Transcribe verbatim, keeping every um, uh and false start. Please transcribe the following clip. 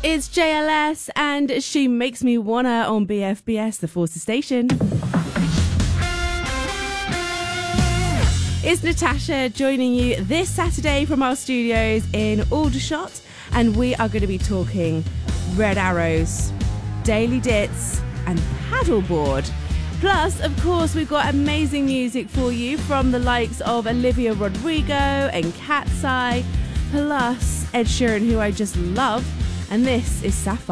It's J L S and She Makes Me Wanna on B F B S, the Forces Station. It's Natasha joining you this Saturday from our studios in Aldershot, and we are going to be talking Red Arrows, Daily Dits and paddleboard. Plus, of course, we've got amazing music for you from the likes of Olivia Rodrigo and Cat's Eye, plus Ed Sheeran, who I just love. And this is Sapphire.